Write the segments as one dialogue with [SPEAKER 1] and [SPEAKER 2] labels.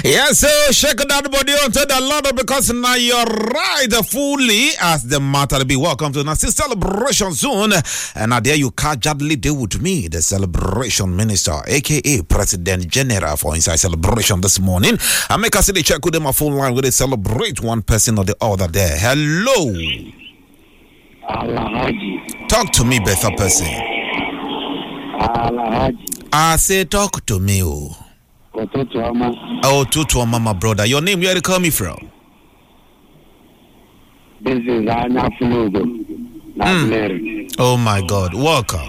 [SPEAKER 1] Yes, so shake that body onto the Lord because now you're right fully as the matter be. Welcome to the celebration zone. And now there you casually deal with me, the celebration minister, aka President General for Inside Celebration this morning. I make a city check with them a phone line with a celebrate one person or the other there. Hello.
[SPEAKER 2] Alhaji.
[SPEAKER 1] Talk to me, better person.
[SPEAKER 2] Alhaji.
[SPEAKER 1] I say talk to me. Oh, Tutu Mama, brother. Your name, where you call me from?
[SPEAKER 2] This is Anya Fulugo.
[SPEAKER 1] Oh my God, welcome.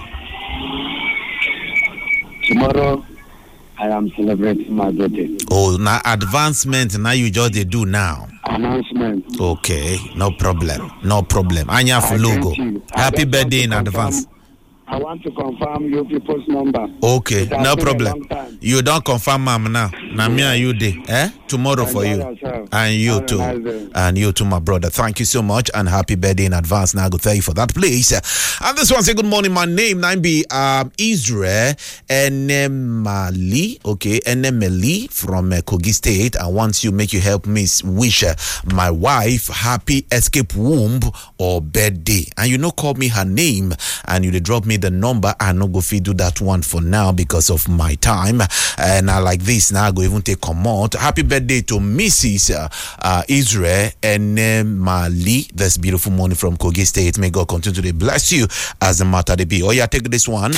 [SPEAKER 2] Tomorrow, I am celebrating my birthday.
[SPEAKER 1] Oh, now advancement, now you just they do now.
[SPEAKER 2] Announcement.
[SPEAKER 1] Okay, no problem. Anya Fulugo. Happy birthday in advance.
[SPEAKER 2] I want to confirm you people's number.
[SPEAKER 1] Okay, no problem. You don't confirm, ma'am, now. Now me and you day. Tomorrow for you.
[SPEAKER 2] Yourself.
[SPEAKER 1] And you
[SPEAKER 2] Have
[SPEAKER 1] too.
[SPEAKER 2] a nice day.
[SPEAKER 1] And you too, my brother. Thank you so much and happy birthday in advance. Now I go thank you for that, please. And this one say good morning. My name now be Israel Enemali. Okay, Enemeli from Kogi State. I want you make you help me wish my wife happy escape womb or birthday. And you know call me her name and you drop me the number. I no go fit do that one for now because of my time. And I like this now I go even take come out. Happy birthday to Mrs. Israel and Mali. That's beautiful morning from Kogi State. May God continue to bless you as the matter they be. Oh yeah, take this one.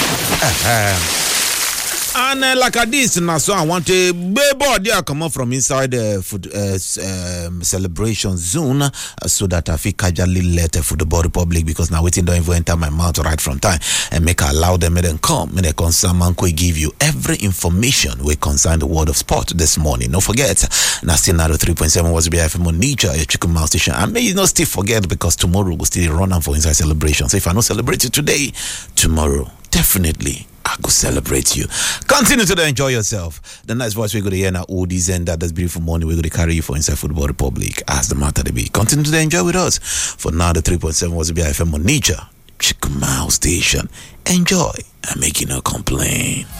[SPEAKER 1] And like this now, so I want to baby come up from inside the food celebration zone so that I feel casually let Football Republic because now waiting don't even enter my mouth right from time and make allow them and come and they concern man could give you every information we concern the world of sport this morning. Don't forget now still now 3.7 was BFM on nature your chicken mouse station. I may not still forget because tomorrow we'll still run on for inside celebration. So if I don't celebrate it today, tomorrow definitely I go celebrate you. Continue to enjoy yourself. The nice voice we're going to hear now, oldies and that's beautiful morning. We're going to carry you for Inside Football Republic as the matter to be. Continue to enjoy with us. For now, the 3.7 was BFM on nature. Chicken Mouse Station. Enjoy and make you no complain.